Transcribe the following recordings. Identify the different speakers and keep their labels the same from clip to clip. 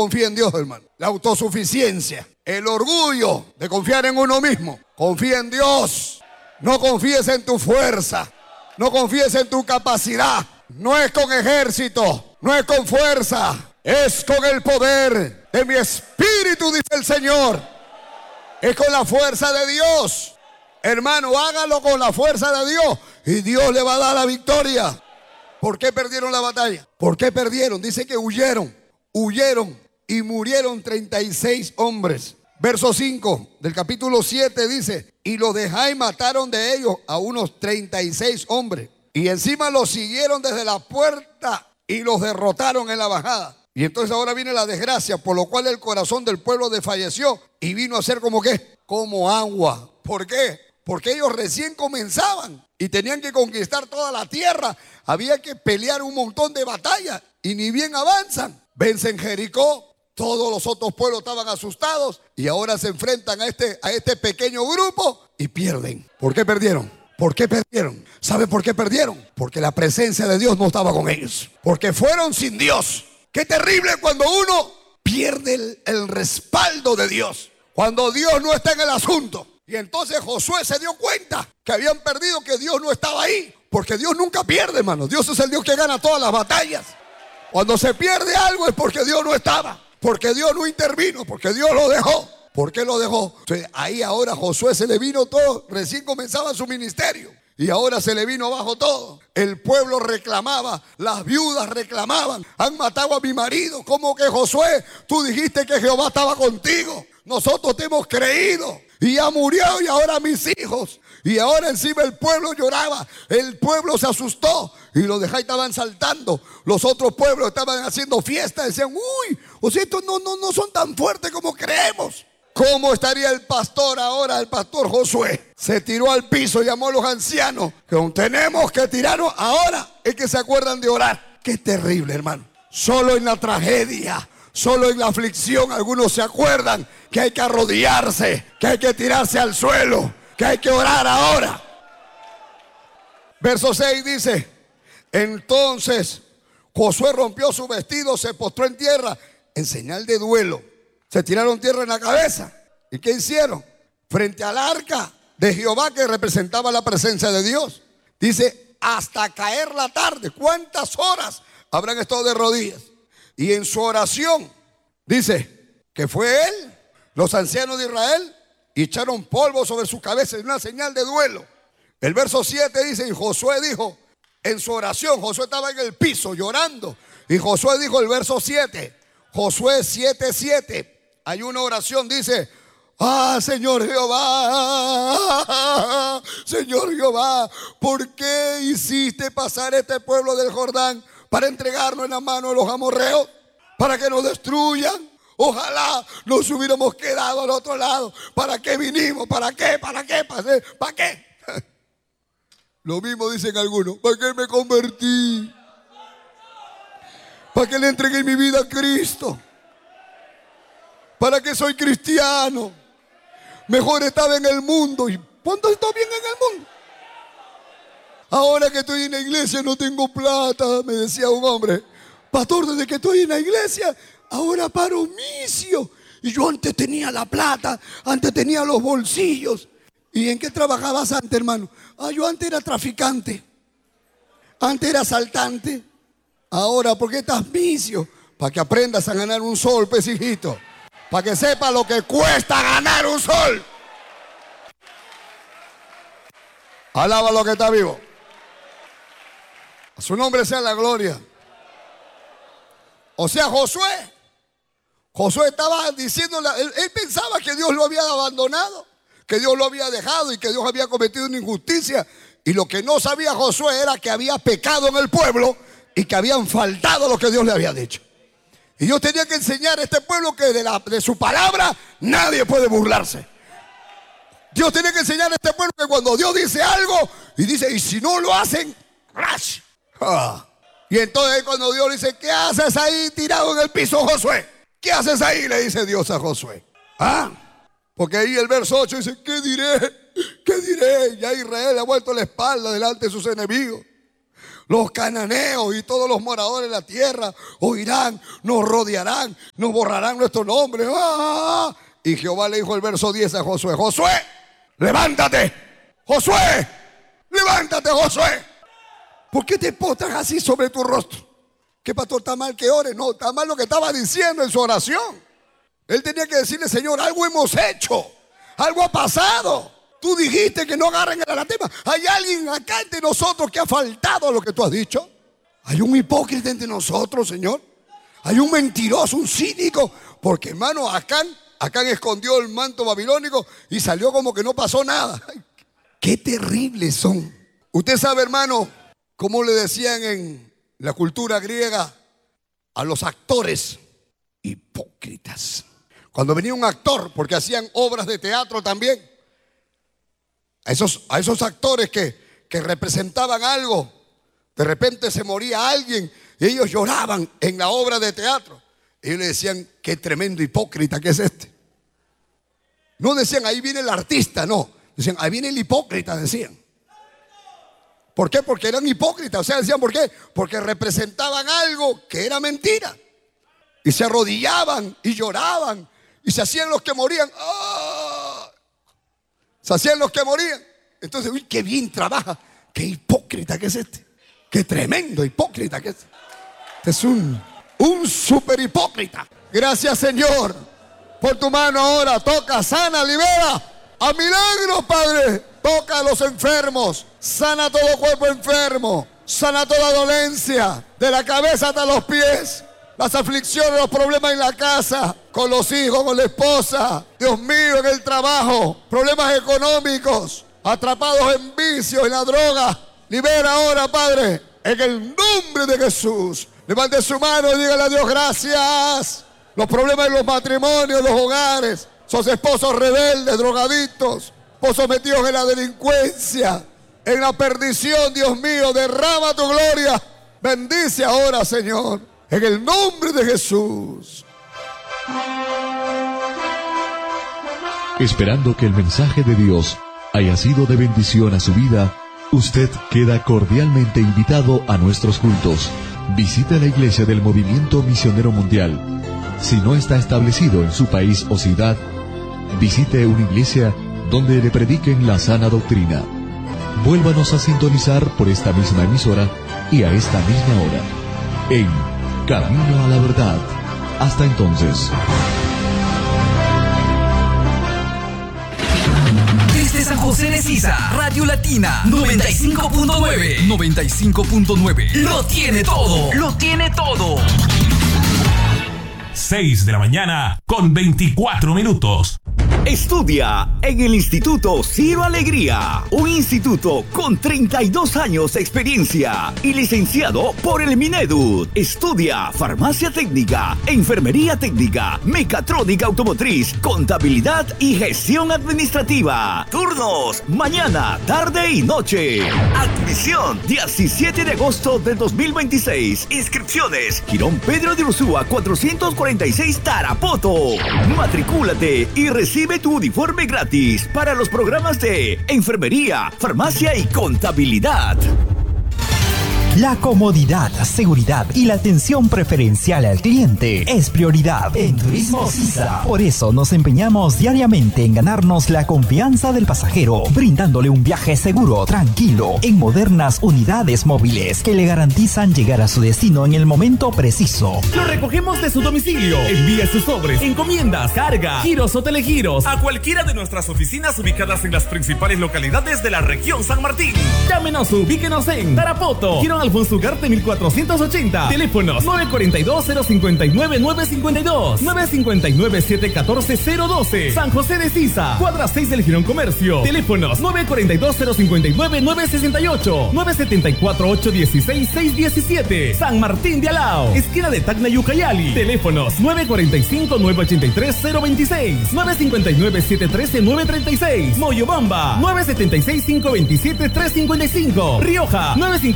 Speaker 1: Confía en Dios, hermano. La autosuficiencia, el orgullo de confiar en uno mismo. Confía en Dios. No confíes en tu fuerza. No confíes en tu capacidad. No es con ejército, no es con fuerza, es con el poder de mi espíritu, dice el Señor. Es con la fuerza de Dios. Hermano, hágalo con la fuerza de Dios y Dios le va a dar la victoria. ¿Por qué perdieron la batalla? ¿Por qué perdieron? Dice que huyeron y murieron 36 hombres. Verso 5 del capítulo 7 dice: y los de Jai mataron de ellos a unos 36 hombres. Y encima los siguieron desde la puerta y los derrotaron en la bajada. Y entonces ahora viene la desgracia, por lo cual el corazón del pueblo desfalleció y vino a ser como ¿qué? Como agua. ¿Por qué? Porque ellos recién comenzaban y tenían que conquistar toda la tierra. Había que pelear un montón de batallas y ni bien avanzan. Vencen Jericó. Todos los otros pueblos estaban asustados y ahora se enfrentan a este pequeño grupo y pierden. ¿Por qué perdieron? ¿Por qué perdieron? ¿Sabe por qué perdieron? Porque la presencia de Dios no estaba con ellos. Porque fueron sin Dios. Qué terrible cuando uno pierde el respaldo de Dios. Cuando Dios no está en el asunto. Y entonces Josué se dio cuenta que habían perdido, que Dios no estaba ahí. Porque Dios nunca pierde, hermano. Dios es el Dios que gana todas las batallas. Cuando se pierde algo es porque Dios no estaba. Porque Dios no intervino, porque Dios lo dejó. ¿Por qué lo dejó? Entonces, ahí ahora Josué se le vino todo. Recién comenzaba su ministerio y ahora se le vino abajo todo. El pueblo reclamaba, las viudas reclamaban: han matado a mi marido. ¿Cómo que, Josué? Tú dijiste que Jehová estaba contigo. Nosotros te hemos creído y ya murió, y ahora mis hijos. Y ahora encima el pueblo lloraba. El pueblo se asustó y los de Jai estaban saltando. Los otros pueblos estaban haciendo fiesta. Decían: uy, o sea, estos no son tan fuertes como creemos. ¿Cómo estaría el pastor ahora, el pastor Josué? Se tiró al piso, llamó a los ancianos, que tenemos que tirarnos. Ahora es que se acuerdan de orar. Qué terrible, hermano. Solo en la tragedia, solo en la aflicción, algunos se acuerdan que hay que arrodillarse, que hay que tirarse al suelo, que hay que orar ahora. Verso 6 dice: entonces Josué rompió su vestido, se postró en tierra en señal de duelo. Se tiraron tierra en la cabeza. ¿Y qué hicieron? Frente al arca de Jehová, que representaba la presencia de Dios. Dice: hasta caer la tarde. ¿Cuántas horas habrán estado de rodillas? Y en su oración dice que fue él, los ancianos de Israel, y echaron polvo sobre su cabeza en una señal de duelo. El verso 7 dice: y Josué dijo en su oración, Josué estaba en el piso llorando, y Josué dijo, el verso 7, Josué 7:7, hay una oración, dice: Señor Jehová, Señor Jehová, ¿por qué hiciste pasar este pueblo del Jordán para entregarnos en la mano de los amorreos? Para que nos destruyan. Ojalá nos hubiéramos quedado al otro lado. ¿Para qué vinimos? ¿Para qué? ¿Para qué? ¿Para qué? Lo mismo dicen algunos: ¿para qué me convertí? ¿Para qué le entregué mi vida a Cristo? ¿Para qué soy cristiano? Mejor estaba en el mundo. ¿Y cuándo estoy bien en el mundo? Ahora que estoy en la iglesia no tengo plata, me decía un hombre. Pastor, desde que estoy en la iglesia, ahora paro misio. Y yo antes tenía la plata, antes tenía los bolsillos. ¿Y en qué trabajabas antes, hermano? Yo antes era traficante. Antes era asaltante. Ahora, ¿por qué estás misio? Para que aprendas a ganar un sol, pues, hijito. Para que sepas lo que cuesta ganar un sol. Alaba lo que está vivo. A su nombre sea la gloria. O sea, Josué estaba diciendo, él pensaba que Dios lo había abandonado, que Dios lo había dejado y que Dios había cometido una injusticia. Y lo que no sabía Josué era que había pecado en el pueblo y que habían faltado lo que Dios le había dicho. Y Dios tenía que enseñar a este pueblo que de su palabra nadie puede burlarse. Dios tenía que enseñar a este pueblo que cuando Dios dice algo y dice: y si no lo hacen, ¡rash! Y entonces cuando Dios dice: ¿qué haces ahí tirado en el piso, Josué? ¿Qué haces ahí?, le dice Dios a Josué. Porque ahí el verso 8 dice: ¿qué diré? ¿Qué diré? Ya Israel ha vuelto la espalda delante de sus enemigos. Los cananeos y todos los moradores de la tierra oirán, nos rodearán, nos borrarán nuestro nombre. ¡Ah! Y Jehová le dijo el verso 10 a Josué: Josué, levántate. Josué, levántate, Josué. ¿Por qué te postras así sobre tu rostro? ¿Qué pastor, está mal que ore? No, está mal lo que estaba diciendo en su oración. Él tenía que decirle: Señor, algo hemos hecho, algo ha pasado. Tú dijiste que no agarren el anatema. ¿Hay alguien acá entre nosotros que ha faltado a lo que tú has dicho? ¿Hay un hipócrita entre nosotros, Señor? ¿Hay un mentiroso, un cínico? Porque, hermano, Acán escondió el manto babilónico y salió como que no pasó nada. Ay, qué terribles son. Usted sabe, hermano, cómo le decían en la cultura griega a los actores: hipócritas. Cuando venía un actor, porque hacían obras de teatro también, a esos actores que representaban algo, de repente se moría alguien y ellos lloraban en la obra de teatro. Ellos le decían: qué tremendo hipócrita que es este. No decían: ahí viene el artista, no. Decían: ahí viene el hipócrita, decían. ¿Por qué? Porque eran hipócritas. O sea, decían: ¿por qué? Porque representaban algo que era mentira. Y se arrodillaban y lloraban y se hacían los que morían. ¡Ah! Se hacían los que morían. Entonces, uy, qué bien trabaja. Qué hipócrita que es este. Qué tremendo hipócrita que es. Este es un super hipócrita. Gracias, Señor, por tu mano ahora. Toca, sana, libera. A milagros, Padre. Toca a los enfermos. Sana todo cuerpo enfermo. Sana toda dolencia, de la cabeza hasta los pies. Las aflicciones, los problemas en la casa, con los hijos, con la esposa, Dios mío, en el trabajo, problemas económicos, atrapados en vicios, en la droga. Libera ahora, Padre, en el nombre de Jesús. Levante su mano y dígale a Dios: gracias. Los problemas en los matrimonios, los hogares, esos esposos rebeldes, drogadictos, esposos metidos en la delincuencia, en la perdición. Dios mío, derrama tu gloria. Bendice ahora, Señor, en el nombre de Jesús.
Speaker 2: Esperando que el mensaje de Dios haya sido de bendición a su vida, usted queda cordialmente invitado a nuestros cultos. Visite la iglesia del Movimiento Misionero Mundial. Si no está establecido en su país o ciudad, visite una iglesia donde le prediquen la sana doctrina. Vuélvanos a sintonizar por esta misma emisora y a esta misma hora, en Camino a la Verdad. Hasta entonces.
Speaker 3: Desde San José de Sisa, Radio Latina 95.9. 95.9. Lo tiene todo. Lo tiene todo.
Speaker 4: 6 de la mañana con 24 minutos.
Speaker 5: Estudia en el Instituto Ciro Alegría, un instituto con 32 años de experiencia y licenciado por el Mineduc. Estudia farmacia técnica, enfermería técnica, mecatrónica automotriz, contabilidad y gestión administrativa. Turnos, mañana, tarde y noche. Admisión, 17 de agosto del 2026. Inscripciones, Girón Pedro de Ursúa 446 Tarapoto. Matricúlate y recibe tu uniforme gratis para los programas de enfermería, farmacia y contabilidad.
Speaker 6: La comodidad, seguridad y la atención preferencial al cliente es prioridad en Turismo Sisa. Por eso nos empeñamos diariamente en ganarnos la confianza del pasajero, brindándole un viaje seguro, tranquilo, en modernas unidades móviles que le garantizan llegar a su destino en el momento preciso.
Speaker 7: Lo recogemos de su domicilio. Envía sus sobres, encomiendas, carga, giros o telegiros a cualquiera de nuestras oficinas ubicadas en las principales localidades de la región San Martín. Llámenos o ubíquenos en Tarapoto, Girón Alfonso Ugarte 1480. Teléfonos 942-059-952, 959-714-012. San José de Sisa, cuadra 6 del Girón Comercio. Teléfonos 942-059-968, 974-816-617. San Martín de Alao, esquina de Tacna y Ucayali. Teléfonos 945-983-026, 959-713-936. Moyobamba 976-527-355. Rioja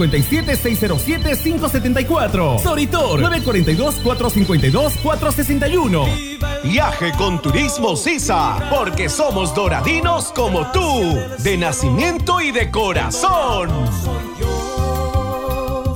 Speaker 7: 957-607-574. Soritor 942-452-461.
Speaker 8: Viaje con Turismo Sisa, porque somos doradinos como tú, de nacimiento y de corazón.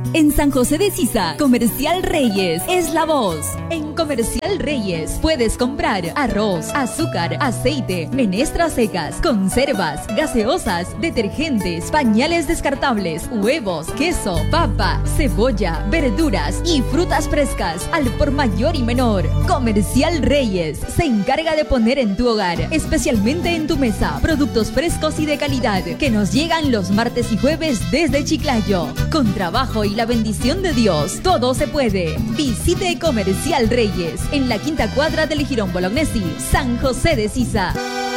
Speaker 9: En San José de Sisa, Comercial Reyes es la voz. En Comercial Reyes puedes comprar arroz, azúcar, aceite, menestras secas, conservas, gaseosas, detergentes, pañales descartables, huevos, queso, papa, cebolla, verduras y frutas frescas al por mayor y menor. Comercial Reyes se encarga de poner en tu hogar, especialmente en tu mesa, productos frescos y de calidad que nos llegan los martes y jueves desde Chiclayo. Con trabajo y la bendición de Dios, todo se puede. Visite Comercial Reyes en la quinta cuadra del Jirón Bolognesi, San José de Sisa.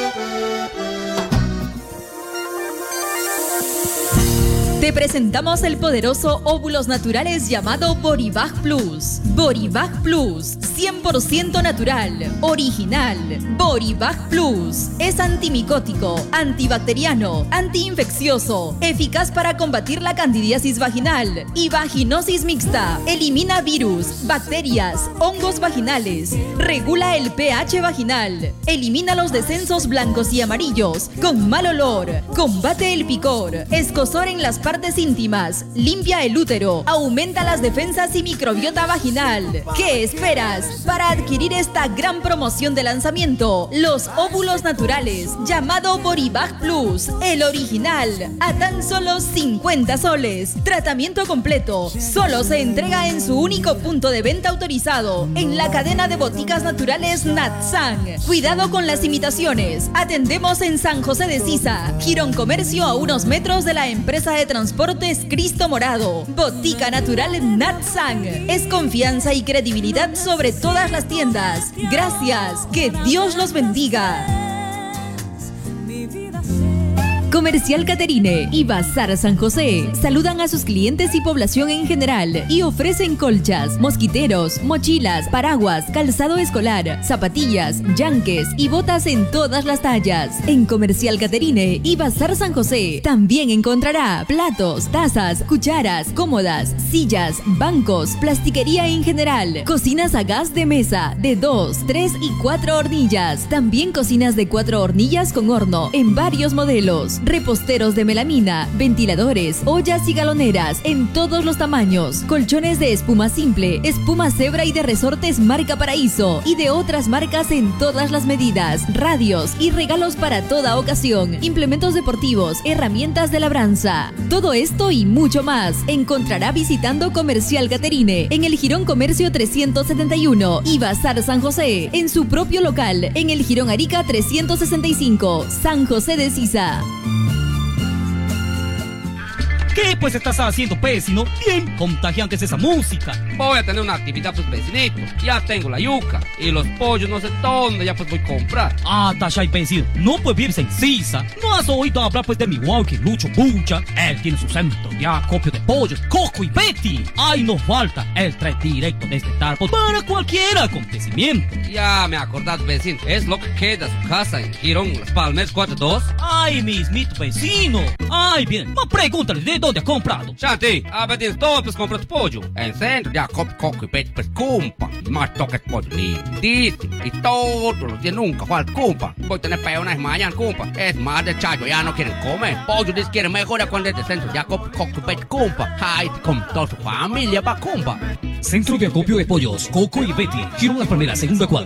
Speaker 9: Te presentamos el poderoso óvulos naturales llamado Boribag Plus. Boribag Plus, 100% natural, original. Boribag Plus es antimicótico, antibacteriano, antiinfeccioso, eficaz para combatir la candidiasis vaginal y vaginosis mixta. Elimina virus, bacterias, hongos vaginales, regula el pH vaginal, elimina los descensos blancos y amarillos con mal olor, combate el picor, escozor en las partes íntimas, limpia el útero, aumenta las defensas y microbiota vaginal. ¿Qué esperas para adquirir esta gran promoción de lanzamiento? Los óvulos naturales, llamado Boribag Plus, el original, a tan solo 50 soles. Tratamiento completo, solo se entrega en su único punto de venta autorizado, en la cadena de boticas naturales Natsan. Cuidado con las imitaciones. Atendemos en San José de Sisa, Jirón Comercio, a unos metros de la empresa de transportes Cristo Morado. Botica Natural Natsan es confianza y credibilidad sobre todas las tiendas. Gracias, que Dios los bendiga. Comercial Caterine y Bazar San José saludan a sus clientes y población en general y ofrecen colchas, mosquiteros, mochilas, paraguas, calzado escolar, zapatillas, yanques y botas en todas las tallas. En Comercial Caterine y Bazar San José también encontrará platos, tazas, cucharas, cómodas, sillas, bancos, plastiquería en general, cocinas a gas de mesa de 2, 3 y 4 hornillas. También cocinas de 4 hornillas con horno en varios modelos. Reposteros de melamina, ventiladores, ollas y galoneras en todos los tamaños, colchones de espuma simple, espuma cebra y de resortes marca Paraíso y de otras marcas en todas las medidas, radios y regalos para toda ocasión, implementos deportivos, herramientas de labranza. Todo esto y mucho más encontrará visitando Comercial Caterine en el Jirón Comercio 371 y Bazar San José en su propio local en el Jirón Arica 365, San José de Sisa.
Speaker 10: ¿Qué pues estás haciendo, vecino? Bien contagiante es esa música.
Speaker 11: Voy a tener una actividad, pues, vecinito. Ya tengo la yuca y los pollos no sé dónde ya pues voy a comprar.
Speaker 10: Ah, Tashay, vecino, no puedes vivirse en Sisa. ¿No has oído hablar pues de mi walkie Lucho Bucha? Él tiene su centro de acopio de pollos, Coco y Betty. Ahí no falta, él trae directo desde Tarpo para cualquier acontecimiento.
Speaker 11: Ya me acordás, vecino, es lo que queda su casa en Girón, Las Palmeras 42.
Speaker 10: Ay, mismito vecino. Ay, bien, no pregúntale de dónde ha comprado.
Speaker 11: Shanti, a ver, todo pues compras pollo. En centro de acopio, Coco y Betty, pues cumpa. Y más toques pollo lindísimo. Y todos los días nunca falta cumpa. Voy a tener peones mañana, cumpa. Es más de chayo, ya no quieren comer. Pollo les quieren mejorar cuando es de centro de acopio, Coco y Betty, cumpa. Ay, con toda su familia va cumpa.
Speaker 10: Centro de acopio de pollos, Coco y Betty, Girón Las Palmeras, segunda cuadra.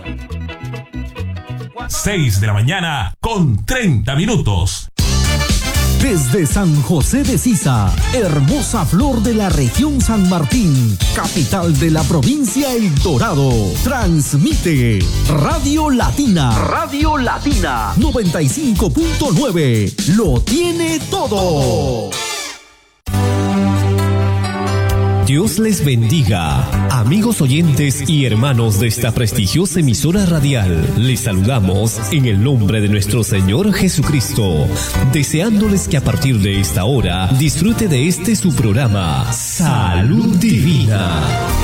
Speaker 4: 6 de la mañana con 30 minutos.
Speaker 12: Desde San José de Sisa, hermosa flor de la región San Martín, capital de la provincia El Dorado, transmite Radio Latina. Radio Latina 95.9. Lo tiene todo.
Speaker 13: Dios les bendiga, amigos oyentes y hermanos de esta prestigiosa emisora radial. Les saludamos en el nombre de nuestro Señor Jesucristo, deseándoles que a partir de esta hora disfrute de este su programa, Salud Divina.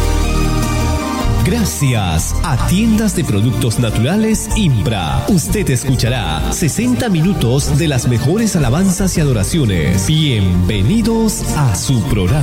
Speaker 13: Gracias a Tiendas de Productos Naturales Impra. Usted escuchará 60 minutos de las mejores alabanzas y adoraciones. Bienvenidos a su programa.